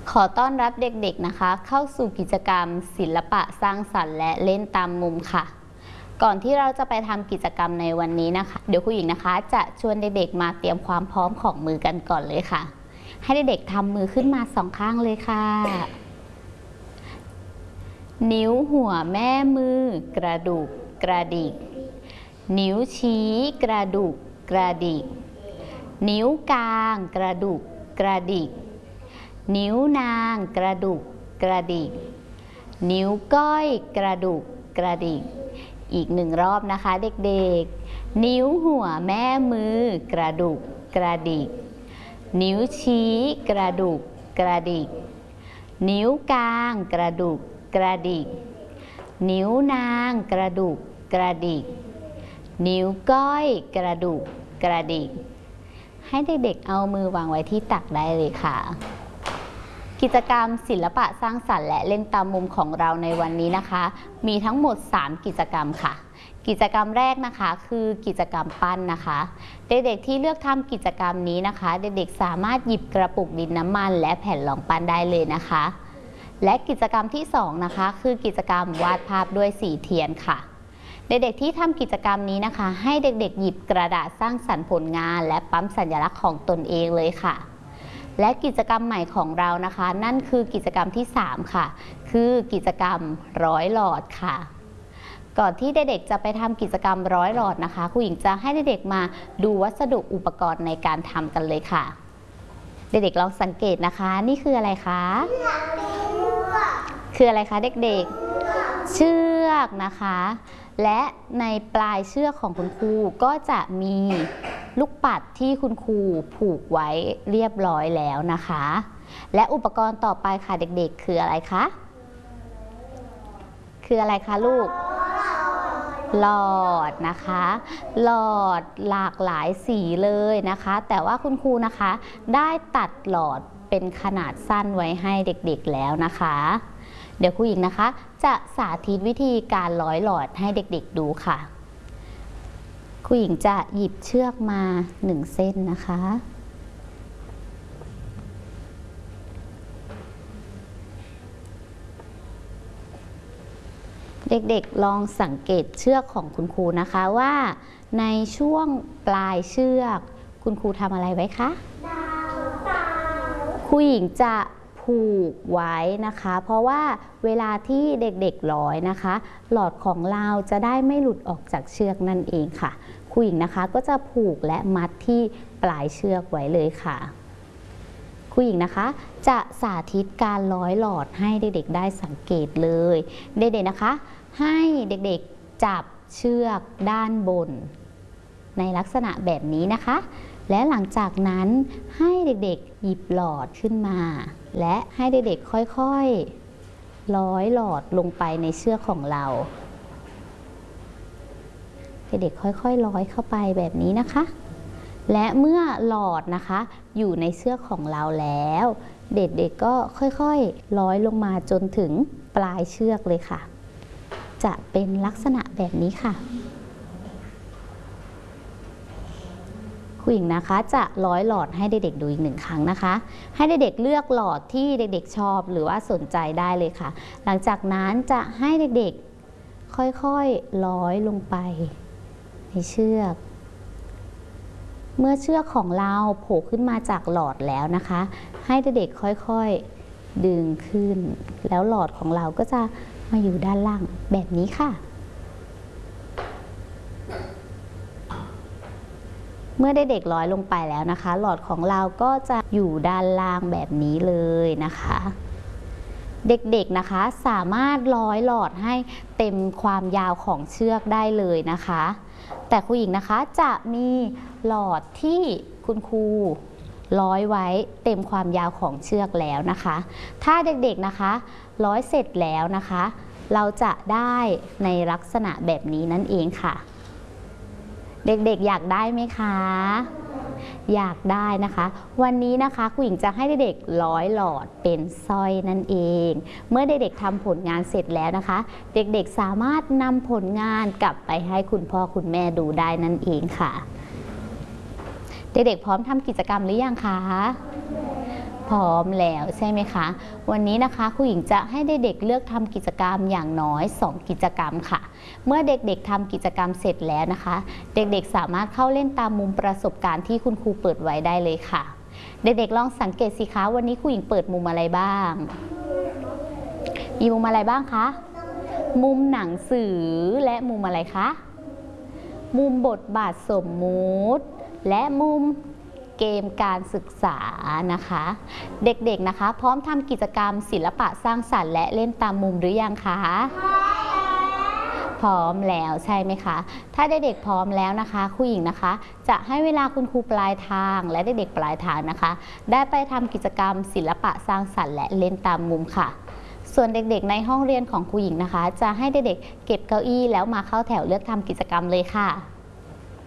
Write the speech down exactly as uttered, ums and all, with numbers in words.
ขอต้อนรับเด็กๆนะคะเข้าสู่กิจกรรมศิลปะสร้างสรรค์และเล่นตามมุมค่ะก่อนที่เราจะไปทำกิจกรรมในวันนี้นะคะเดี๋ยวครูหญิงนะคะจะชวนเด็กๆมาเตรียมความพร้อมของมือกันก่อนเลยค่ะให้เด็กๆทำมือขึ้นมาสองข้างเลยค่ะนิ้วหัวแม่มือกระดูกกระดิกนิ้วชี้กระดูกกระดิกนิ้วกลางกระดูกกระดิกนิ้วนางกระดูกกระดิกนิ้วก้อยกระดูกกระดิกอีกหนึ่งรอบนะคะเด็กๆนิ้วหัวแม่มือกระดูกกระดิกนิ้วชี้กระดูกกระดิกนิ้วกลางกระดูกกระดิกนิ้วนางกระดูกกระดิกนิ้วก้อยกระดูกกระดิกให้เด็กๆเอามือวางไว้ที่ตักได้เลยค่ะกิจกรรมศิลปะสร้างสรรค์และเล่นตามมุมของเราในวันนี้นะคะมีทั้งหมดสามกิจกรรมค่ะกิจกรรมแรกนะคะคือกิจกรรมปั้นนะคะเด็กๆที่เลือกทำกิจกรรมนี้นะคะเด็กๆสามารถหยิบกระปุกดินน้ำมันและแผ่นรองปั้นได้เลยนะคะและกิจกรรมที่สองนะคะคือกิจกรรมวาดภาพด้วยสีเทียนค่ะเด็กๆที่ทำกิจกรรมนี้นะคะให้เด็กๆหยิบกระดาษสร้างสรรค์ผลงานและปั๊มสัญลักษณ์ของตนเองเลยค่ะและกิจกรรมใหม่ของเรานะคะนั่นคือกิจกรรมที่สามค่ะคือกิจกรรมร้อยหลอดค่ะก่อนที่เด็กๆจะไปทำกิจกรรมร้อยหลอดนะคะครูหญิงจะให้เด็กๆมาดูวัสดุอุปกรณ์ในการทำกันเลยค่ะเด็กๆลองสังเกตนะคะนี่คืออะไรคะคืออะไรคะเด็กๆเชือกนะคะและในปลายเชือกของคุณครูก็จะมีลูกปัดที่คุณครูผูกไว้เรียบร้อยแล้วนะคะและอุปกรณ์ต่อไปค่ะเด็กๆคืออะไรคะคืออะไรคะลูกหลอดนะคะหลอดหลากหลายสีเลยนะคะแต่ว่าคุณครูนะคะได้ตัดหลอดเป็นขนาดสั้นไว้ให้เด็กๆแล้วนะคะเดี๋ยวครูหญิงนะคะจะสาธิตวิธีการร้อยหลอดให้เด็กๆดูค่ะครูหญิงจะหยิบเชือกมาหนึ่งเส้นนะคะเด็กๆลองสังเกตเชือกของคุณครูนะคะว่าในช่วงปลายเชือกคุณครูทำอะไรไว้คะครูหญิงจะผูกไว้นะคะเพราะว่าเวลาที่เด็กๆร้อยนะคะหลอดของเราจะได้ไม่หลุดออกจากเชือกนั่นเองค่ะครูหญิงนะคะก็จะผูกและมัดที่ปลายเชือกไว้เลยค่ะครูหญิงนะคะจะสาธิตการร้อยหลอดให้เด็กๆได้สังเกตเลยเด็กๆนะคะให้เด็กๆจับเชือกด้านบนในลักษณะแบบนี้นะคะและหลังจากนั้นให้เด็กๆหยิบหลอดขึ้นมาและให้เด็กๆค่อยๆร้อยหลอดลงไปในเชือกของเราเด็กๆค่อยๆร้อยเข้าไปแบบนี้นะคะและเมื่อหลอดนะคะอยู่ในเชือกของเราแล้วเด็กๆก็ค่อยๆร้อยลงมาจนถึงปลายเชือกเลยค่ะจะเป็นลักษณะแบบนี้ค่ะครูหญิงนะคะจะร้อยหลอดให้เด็กๆดูอีกหนึ่งครั้งนะคะให้เด็กๆเลือกหลอดที่เด็กๆชอบหรือว่าสนใจได้เลยค่ะหลังจากนั้นจะให้เด็กๆค่อยๆร้อยลงไปในเชือกเมื่อเชือกของเราโผล่ขึ้นมาจากหลอดแล้วนะคะให้เด็กๆค่อยๆดึงขึ้นแล้วหลอดของเราก็จะมาอยู่ด้านล่างแบบนี้ค่ะเมื่อได้เด็กร้อยลงไปแล้วนะคะหลอดของเราก็จะอยู่ด้านล่างแบบนี้เลยนะคะเด็กๆนะคะสามารถร้อยหลอดให้เต็มความยาวของเชือกได้เลยนะคะแต่ครูหญิงนะคะจะมีหลอดที่คุณครูร้อยไว้เต็มความยาวของเชือกแล้วนะคะถ้าเด็กๆนะคะร้อยเสร็จแล้วนะคะเราจะได้ในลักษณะแบบนี้นั่นเองค่ะเด็กๆอยากได้ไหมคะอยากได้นะคะวันนี้นะคะครูหญิงจะให้เด็กๆร้อยหลอดเป็นสร้อยนั่นเองเมื่อเด็กๆทำผลงานเสร็จแล้วนะคะเด็กๆสามารถนำผลงานกลับไปให้คุณพ่อคุณแม่ดูได้นั่นเองค่ะเด็กๆพร้อมทำกิจกรรมหรือยังคะพพร้อมแล้วใช่ไหมคะวันนี้นะคะครูหญิงจะให้เด็กๆเลือกทำกิจกรรมอย่างน้อยสองกิจกรรมค่ะเมื่อเด็กๆทำกิจกรรมเสร็จแล้วนะคะเด็กๆสามารถเข้าเล่นตามมุมประสบการณ์ที่คุณครูเปิดไว้ได้เลยค่ะเด็กๆลองสังเกตสิคะวันนี้ครูหญิงเปิดมุมอะไรบ้างมีมุมอะไรบ้างคะมุมหนังสือและมุมอะไรคะมุมบทบาทสมมุติและมุมเกมการศึกษานะคะเด็กๆนะคะพร้อมทำกิจกรรมศิลปะสร้างสรรค์และเล่นตามมุมหรือยังคะพร้อมแล้วใช่ไหมคะถ้าเด็กๆพร้อมแล้วนะคะครูหญิงนะคะจะให้เวลาคุณครูปลายทางและเด็กๆปลายทางนะคะได้ไปทำกิจกรรมศิลปะสร้างสรรค์และเล่นตามมุมค่ะส่วนเด็กๆในห้องเรียนของครูหญิงนะคะจะให้เด็กๆเก็บเก้าอี้แล้วมาเข้าแถวเลือกทำกิจกรรมเลยค่ะ